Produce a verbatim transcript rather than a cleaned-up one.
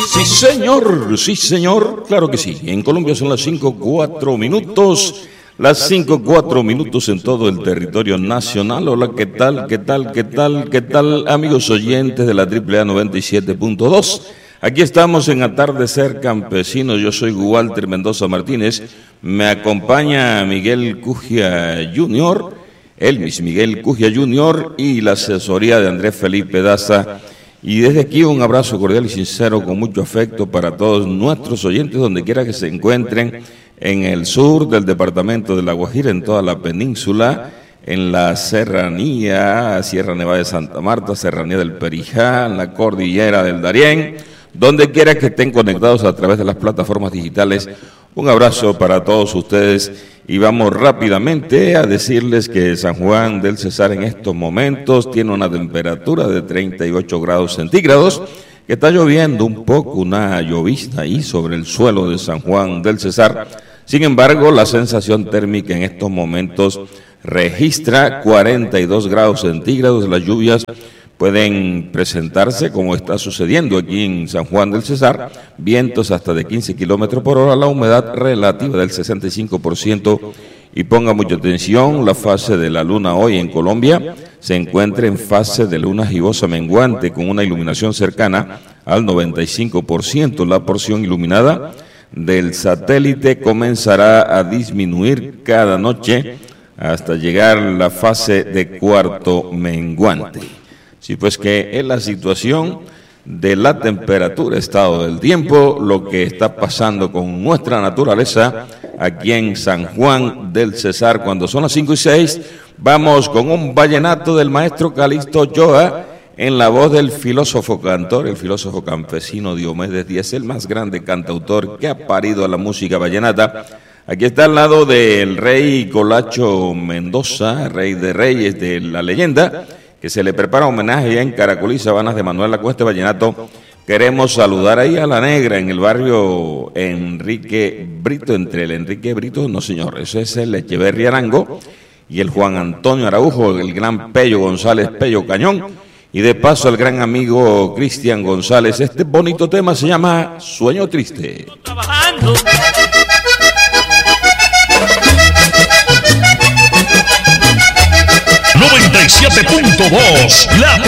Sí, señor, sí, señor, claro que sí. En Colombia son las cinco cuatro minutos, las cinco cuatro minutos en todo el territorio nacional. Hola, ¿qué tal, qué tal, qué tal, qué tal, amigos oyentes de la Triple A noventa y siete punto dos? Aquí estamos en Atardecer Campesino. Yo soy Walter Mendoza Martínez. Me acompaña Miguel Cugia junior, Elvis Miguel Cugia junior y la asesoría de Andrés Felipe Daza. Y desde aquí un abrazo cordial y sincero con mucho afecto para todos nuestros oyentes, donde quiera que se encuentren, en el sur del departamento de La Guajira, en toda la península, en la serranía, Sierra Nevada de Santa Marta, serranía del Perijá, en la cordillera del Darién, donde quiera que estén conectados a través de las plataformas digitales. Un abrazo para todos ustedes y vamos rápidamente a decirles que San Juan del Cesar en estos momentos tiene una temperatura de treinta y ocho grados centígrados, que está lloviendo un poco, una llovizna ahí sobre el suelo de San Juan del Cesar. Sin embargo, la sensación térmica en estos momentos registra cuarenta y dos grados centígrados. Las lluvias pueden presentarse, como está sucediendo aquí en San Juan del Cesar, vientos hasta de quince kilómetros por hora, la humedad relativa del sesenta y cinco por ciento. Y ponga mucha atención, la fase de la luna hoy en Colombia se encuentra en fase de luna gibosa menguante, con una iluminación cercana al noventa y cinco por ciento. La porción iluminada del satélite comenzará a disminuir cada noche hasta llegar a la fase de cuarto menguante. Sí, pues que es la situación de la temperatura, estado del tiempo, lo que está pasando con nuestra naturaleza aquí en San Juan del Cesar. Cuando son las cinco y seis, vamos con un vallenato del maestro Calixto Ochoa en la voz del filósofo cantor, el filósofo campesino Diomedes Díaz, el más grande cantautor que ha parido a la música vallenata. Aquí está al lado del rey Colacho Mendoza, rey de reyes de la leyenda, que se le prepara homenaje ya en Caracolí, Sabanas de Manuel Lacueste Vallenato. Queremos saludar ahí a la negra en el barrio Enrique Brito, entre el Enrique Brito, no señor, ese es el Echeverri Arango, y el Juan Antonio Araujo, el gran Pello González, Pello Cañón, y de paso el gran amigo Cristian González. Este bonito tema se llama Sueño Triste. Trabajando. noventa y siete punto dos, la